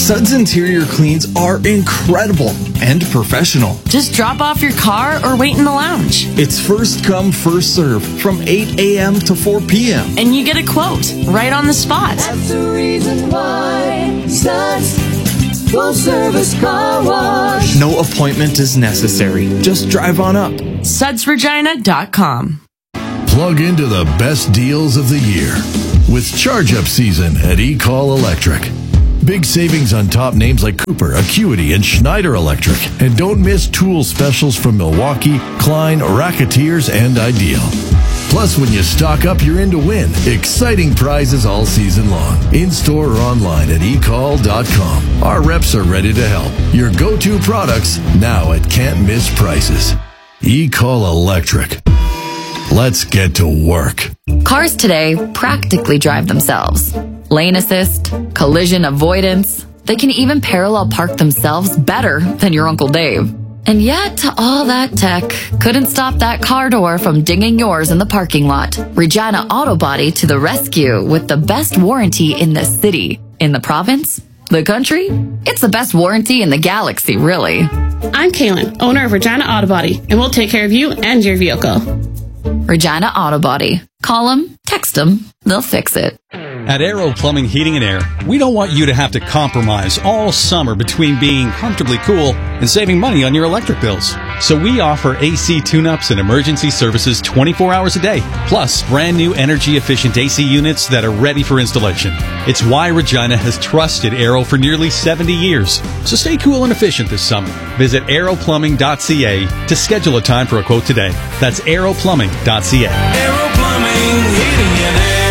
Suds interior cleans are incredible and professional. Just drop off your car or wait in the lounge. It's first come, first serve from 8 a.m. to 4 p.m. And you get a quote right on the spot. That's the reason why Suds Full Service Car Wash. No appointment is necessary. Just drive on up. SudsRegina.com. Plug into the best deals of the year with charge-up season at eCall Electric. Big savings on top names like Cooper, Acuity, and Schneider Electric. And don't miss tool specials from Milwaukee, Klein, Racketeers, and Ideal. Plus, when you stock up, you're in to win. Exciting prizes all season long. In-store or online at ecall.com. Our reps are ready to help. Your go-to products now at can't-miss prices. eCall Electric. Let's get to work. Cars today practically drive themselves. Lane assist, collision avoidance. They can even parallel park themselves better than your Uncle Dave. And yet, all that tech couldn't stop that car door from dinging yours in the parking lot. Regina Auto Body to the rescue with the best warranty in the city. In the province? The country? It's the best warranty in the galaxy, really. I'm Kaylin, owner of Regina Auto Body, and we'll take care of you and your vehicle. Regina Auto Body. Call them, text them, they'll fix it. At Aero Plumbing, Heating, and Air, we don't want you to have to compromise all summer between being comfortably cool and saving money on your electric bills. So we offer AC tune-ups and emergency services 24 hours a day, plus brand new energy-efficient AC units that are ready for installation. It's why Regina has trusted Aero for nearly 70 years. So stay cool and efficient this summer. Visit aeroplumbing.ca to schedule a time for a quote today. That's aeroplumbing.ca. Aero Plumbing, Heating, and Air.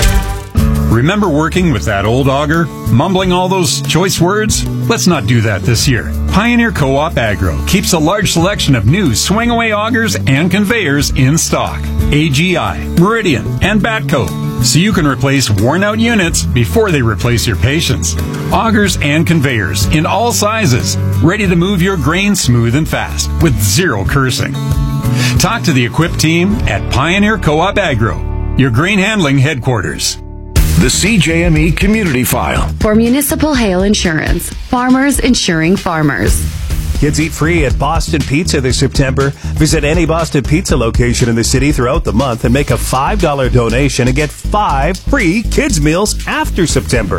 Remember working with that old auger? Mumbling all those choice words? Let's not do that this year. Pioneer Co-op Agro keeps a large selection of new swing-away augers and conveyors in stock. AGI, Meridian, and Batco. So you can replace worn-out units before they replace your patience. Augers and conveyors in all sizes, ready to move your grain smooth and fast with zero cursing. Talk to the equipped team at Pioneer Co-op Agro, your grain handling headquarters. The CJME Community File. For Municipal Hail Insurance. Farmers insuring farmers. Kids eat free at Boston Pizza this September. Visit any Boston Pizza location in the city throughout the month and make a $5 donation and get 5 free kids meals after September.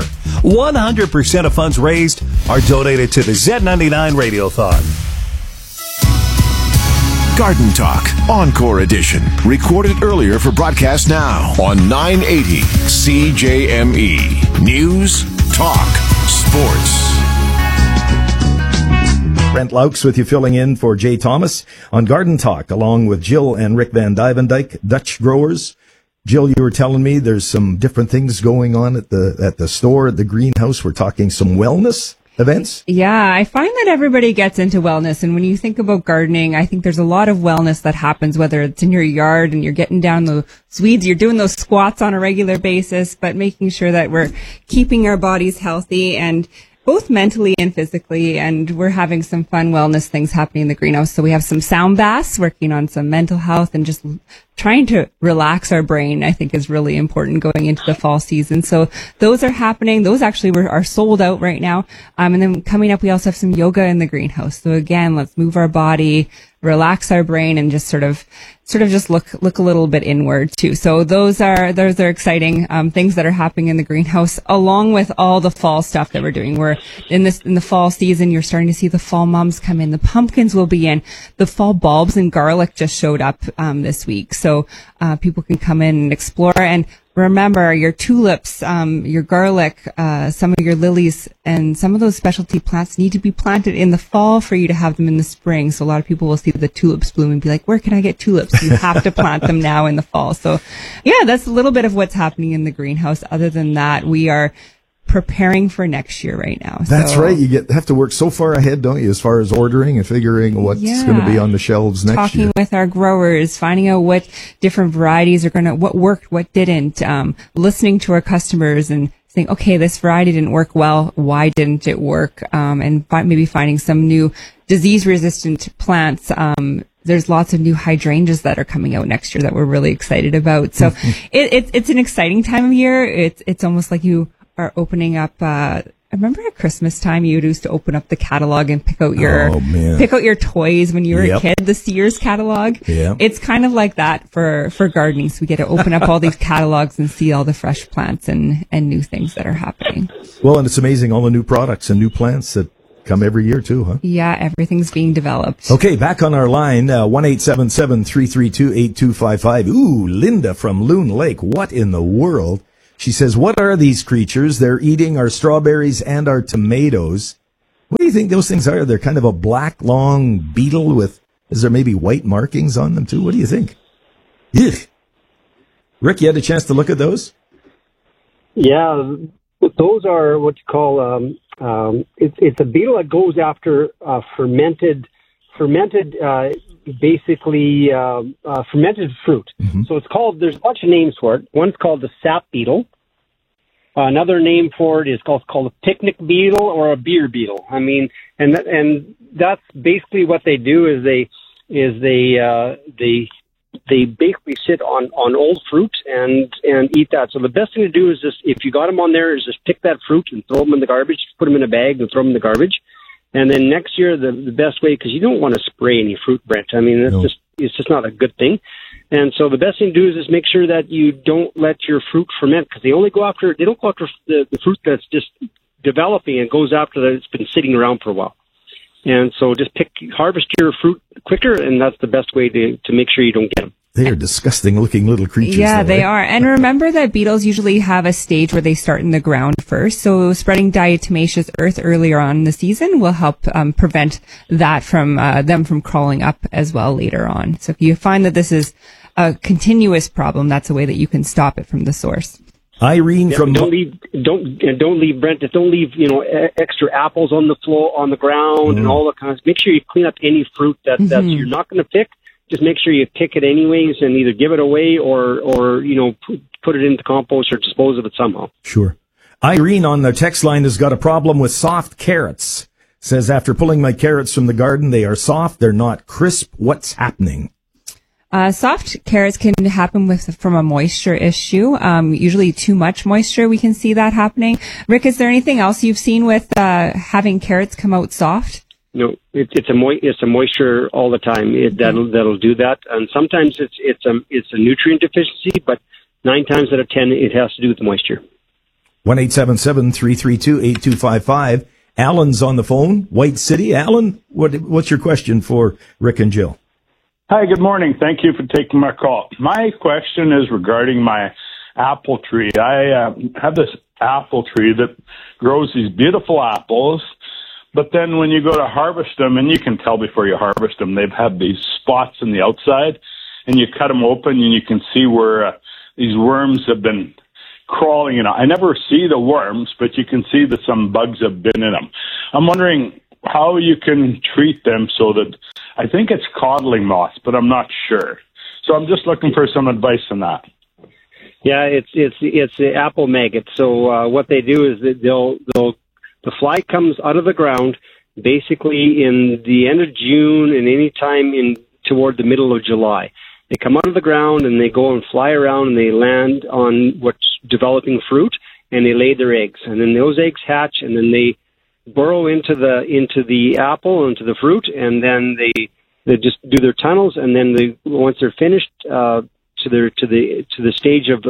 100% of funds raised are donated to the Z99 Radiothon. Garden Talk, Encore Edition. Recorded earlier for broadcast now on 980 CJME. News, talk, sports. Brent Laux with you, filling in for Jay Thomas on Garden Talk, along with Jill and Rick Van Duyvendyke, Dutch growers. Jill, you were telling me there's some different things going on at the store, at the greenhouse. We're talking some wellness events? Yeah, I find that everybody gets into wellness. And when you think about gardening, I think there's a lot of wellness that happens, whether it's in your yard and you're getting down those weeds, you're doing those squats on a regular basis, but making sure that we're keeping our bodies healthy and both mentally and physically. And we're having some fun wellness things happening in the greenhouse. So we have some sound baths, working on some mental health and just trying to relax our brain, I think, is really important going into the fall season. So those are happening. Those actually are sold out right now. And then coming up, we also have some yoga in the greenhouse. So again, let's move our body, relax our brain, and just sort of just look a little bit inward too. So those are exciting things that are happening in the greenhouse, along with all the fall stuff that we're doing. We're in the fall season. You're starting to see the fall mums come in. The pumpkins will be in. The fall bulbs and garlic just showed up this week. So people can come in and explore. And remember, your tulips, your garlic, some of your lilies, and some of those specialty plants need to be planted in the fall for you to have them in the spring. So a lot of people will see the tulips bloom and be like, where can I get tulips? You have to plant them now in the fall. So yeah, that's a little bit of what's happening in the greenhouse. Other than that, we are preparing for next year right now. That's right. You have to work so far ahead, don't you, as far as ordering and figuring what's going to be on the shelves next year. Talking with our growers, finding out what different varieties are what worked, what didn't, listening to our customers and saying, okay, this variety didn't work well. Why didn't it work? And maybe finding some new disease-resistant plants. There's lots of new hydrangeas that are coming out next year that we're really excited about. So it's an exciting time of year. It's almost like you are opening up remember at Christmas time, you used to open up the catalog and pick out your toys when you were a kid, the Sears catalog. Yeah. It's kind of like that for gardening. So we get to open up all these catalogs and see all the fresh plants and new things that are happening. Well, and it's amazing, all the new products and new plants that come every year too, huh? Yeah, everything's being developed. Okay, back on our line, 1-877-332-8255. Ooh, Linda from Loon Lake. What in the world? She says, what are these creatures? They're eating our strawberries and our tomatoes. What do you think those things are? They're kind of a black, long beetle is there maybe white markings on them too? What do you think? Ugh. Rick, you had a chance to look at those? Yeah, those are what you call, it's a beetle that goes after fermented fermented fruit. Mm-hmm. So it's called, there's a bunch of names for it. One's called the sap beetle. Another name for it is called a picnic beetle or a beer beetle. I mean, and that's basically what they do is they basically sit on old fruit and eat that. So the best thing to do is just, if you got them on there, is just pick that fruit and throw them in the garbage, put them in a bag and throw them in the garbage. And then next year, the best way, because you don't want to spray any fruit, Brent. I mean, it's just not a good thing. And so the best thing to do is just make sure that you don't let your fruit ferment, because they don't go after the fruit that's just developing and goes after that it's been sitting around for a while. And so just harvest your fruit quicker, and that's the best way to make sure you don't get them. They are disgusting looking little creatures. Yeah, they are. And remember that beetles usually have a stage where they start in the ground first. So spreading diatomaceous earth earlier on in the season will help prevent that from them from crawling up as well later on. So if you find that this is a continuous problem, that's a way that you can stop it from the source. Irene from don't leave Brent. Don't leave extra apples on the floor, on the ground, and all that kind of. Make sure you clean up any fruit that you're not going to pick. Just make sure you pick it anyways, and either give it away or put it into compost or dispose of it somehow. Sure. Irene on the text line has got a problem with soft carrots. Says, after pulling my carrots from the garden, they are soft. They're not crisp. What's happening? Soft carrots can happen from a moisture issue. Usually too much moisture, we can see that happening. Rick, is there anything else you've seen with having carrots come out soft? No, it's a moisture all the time. That'll do that, and sometimes it's a nutrient deficiency, but 9 times out of 10 it has to do with the moisture. 1-877-332-8255. Alan's on the phone, White City. Alan, what's your question for Rick and Jill? Hi, good morning. Thank you for taking my call. My question is regarding my apple tree. I have this apple tree that grows these beautiful apples, but then when you go to harvest them, and you can tell before you harvest them, they've had these spots in the outside, and you cut them open, and you can see where these worms have been crawling in. I never see the worms, but you can see that some bugs have been in them. I'm wondering how you can treat them so that, I think it's codling moth, but I'm not sure. So I'm just looking for some advice on that. Yeah, it's the apple maggot. So what they do is that the fly comes out of the ground basically in the end of June and any time toward the middle of July. They come out of the ground and they go and fly around and they land on what's developing fruit and they lay their eggs. And then those eggs hatch and then they burrow into the apple, into the fruit, and then they just do their tunnels. And then once they're finished to the stage of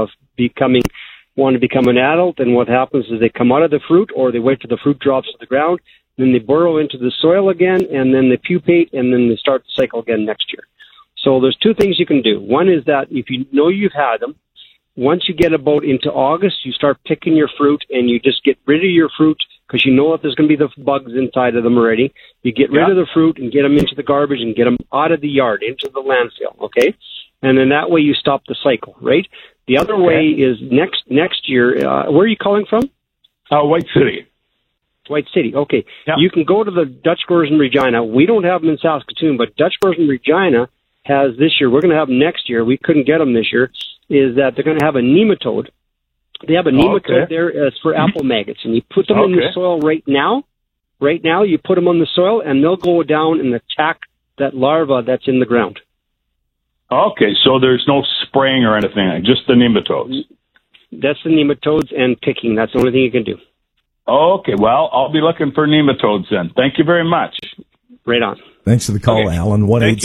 want to become an adult, and what happens is they come out of the fruit, or they wait till the fruit drops to the ground, then they burrow into the soil again, and then they pupate, and then they start the cycle again next year. So there's 2 things you can do. One is that if you know you've had them, once you get about into August, you start picking your fruit, and you just get rid of your fruit, because you know that there's going to be the bugs inside of them already. You get rid of the fruit and get them into the garbage and get them out of the yard, into the landfill, okay? And then that way you stop the cycle, right? The other way is next year. Where are you calling from? White City. White City, okay. Yeah. You can go to the Dutch Growers in Regina. We don't have them in Saskatoon, but Dutch Growers in Regina has this year. We're going to have them next year. We couldn't get them this year. Is that they're going to have a nematode. They have a nematode there for apple maggots, and you put them in the soil right now. Right now, you put them on the soil, and they'll go down and attack that larva that's in the ground. Okay, so there's no spraying or anything, just the nematodes. That's the nematodes and picking. That's the only thing you can do. Okay, well, I'll be looking for nematodes then. Thank you very much. Right on. Thanks for the call, Alan.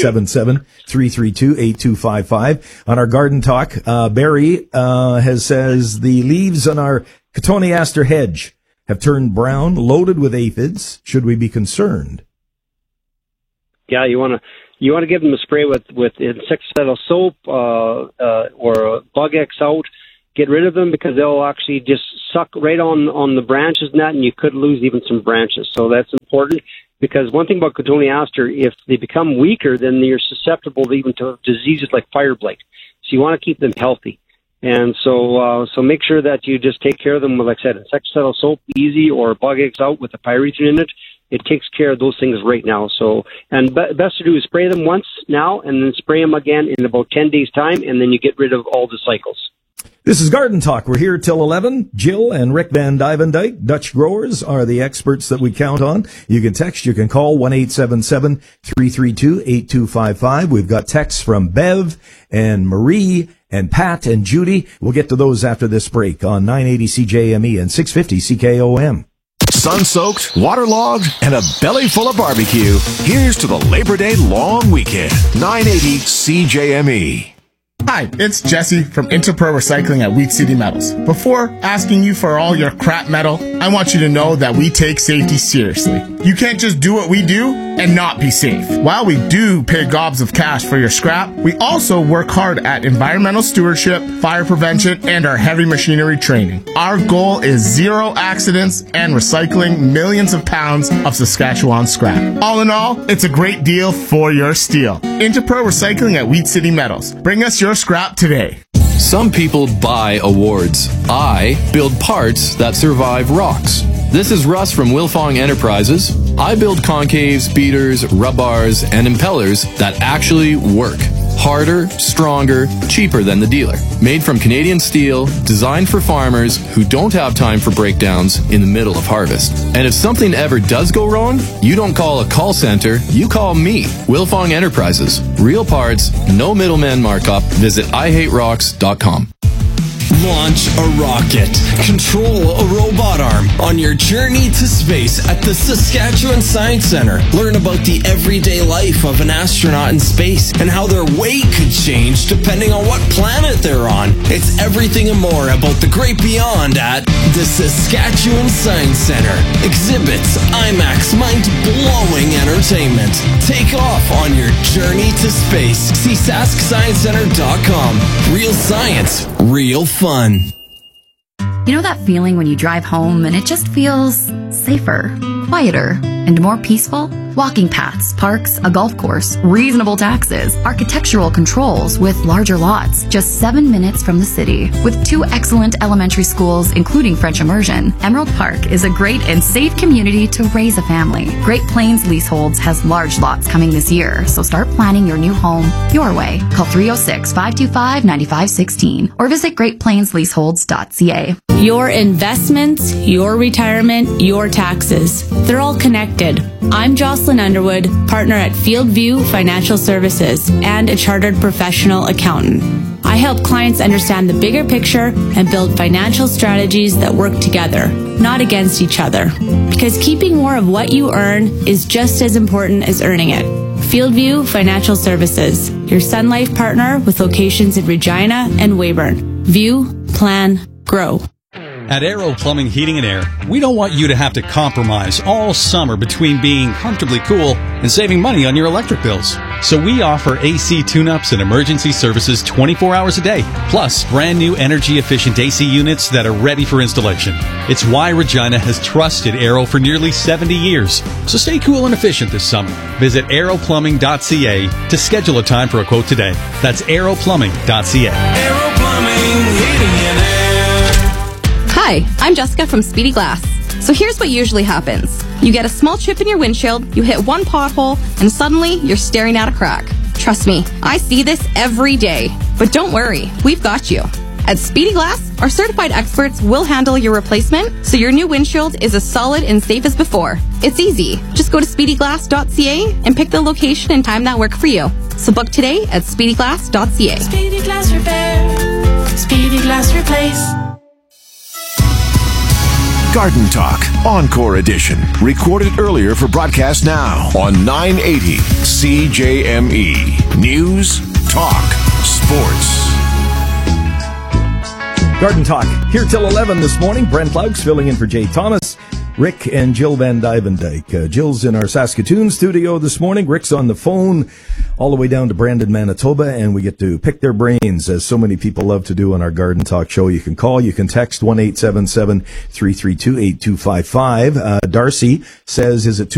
1-877-332-8255. On our Garden Talk, Barry says the leaves on our cotoneaster hedge have turned brown, loaded with aphids. Should we be concerned? Yeah, you want to give them a spray with insecticidal soap or bug X out. Get rid of them because they'll actually just suck right on the branches and that, and you could lose even some branches. So that's important because one thing about cotoneaster, if they become weaker, then you're susceptible even to diseases like fire blight. So you want to keep them healthy. And so make sure that you just take care of them with, like I said, insecticidal soap, easy, or bug X out with a pyrethrin in it. It takes care of those things right now. So, and best to do is spray them once now and then spray them again in about 10 days time, and then you get rid of all the cycles. This is Garden Talk. We're here till 11. Jill and Rick Van Duyvendyk, Dutch growers, are the experts that we count on. You can text, you can call 1-877-332-8255. We've got texts from Bev and Marie and Pat and Judy. We'll get to those after this break on 980 CJME and 650 CKOM. Sun-soaked, waterlogged, and a belly full of barbecue. Here's to the Labor Day long weekend. 980 CJME. Hi, it's Jesse from Interpro Recycling at Wheat City Metals. Before asking you for all your crap metal, I want you to know that we take safety seriously. You can't just do what we do and not be safe. While we do pay gobs of cash for your scrap, we also work hard at environmental stewardship, fire prevention, and our heavy machinery training. Our goal is 0 accidents and recycling millions of pounds of Saskatchewan scrap. All in all, it's a great deal for your steel. Interpro Recycling at Wheat City Metals. Bring us your scrap today. Some people buy awards. I build parts that survive rocks. This is Russ from Wilfong Enterprises. I build concaves, beaters, rub bars, and impellers that actually work. Harder, stronger, cheaper than the dealer. Made from Canadian steel, designed for farmers who don't have time for breakdowns in the middle of harvest. And if something ever does go wrong, you don't call a call center, you call me. Wilfong Enterprises. Real parts, no middleman markup. Visit IHateRocks.com. Launch a rocket. Control a robot arm on your journey to space at the Saskatchewan Science Centre. Learn about the everyday life of an astronaut in space and how their weight could change depending on what planet they're on. It's everything and more about the great beyond at the Saskatchewan Science Centre. Exhibits, IMAX, mind-blowing entertainment. Take off on your journey to space. See SaskScienceCenter.com. Real science, real fun. You know that feeling when you drive home and it just feels safer, quieter, and more peaceful? Walking paths, parks, a golf course, reasonable taxes, architectural controls with larger lots, just 7 minutes from the city. With 2 excellent elementary schools, including French immersion, Emerald Park is a great and safe community to raise a family. Great Plains Leaseholds has large lots coming this year, so start planning your new home your way. Call 306-525-9516 or visit greatplainsleaseholds.ca. Your investments, your retirement, your taxes. They're all connected. I'm Jocelyn Underwood, partner at Fieldview Financial Services and a chartered professional accountant. I help clients understand the bigger picture and build financial strategies that work together, not against each other. Because keeping more of what you earn is just as important as earning it. Fieldview Financial Services, your Sun Life partner with locations in Regina and Weyburn. View, plan, grow. At Aero Plumbing, Heating and Air, we don't want you to have to compromise all summer between being comfortably cool and saving money on your electric bills. So we offer AC tune-ups and emergency services 24 hours a day, plus brand new energy-efficient AC units that are ready for installation. It's why Regina has trusted Aero for nearly 70 years. So stay cool and efficient this summer. Visit aeroplumbing.ca to schedule a time for a quote today. That's aeroplumbing.ca. Aero Plumbing, Heating and Air. Hi, I'm Jessica from Speedy Glass. So here's what usually happens. You get a small chip in your windshield, you hit one pothole, and suddenly you're staring at a crack. Trust me, I see this every day. But don't worry, we've got you. At Speedy Glass, our certified experts will handle your replacement so your new windshield is as solid and safe as before. It's easy. Just go to speedyglass.ca and pick the location and time that work for you. So book today at speedyglass.ca. Speedy Glass Repair. Speedy Glass Replace. Garden Talk, Encore Edition. Recorded earlier for broadcast now on 980 CJME. News, talk, sports. Garden Talk here till 11 this morning. Brent Laux filling in for Jay Thomas. Rick and Jill Van Dyke. Jill's in our Saskatoon studio this morning. Rick's on the phone all the way down to Brandon, Manitoba, and we get to pick their brains, as so many people love to do on our Garden Talk show. You can call, you can text 1-877-332-8255. Darcy says, is it too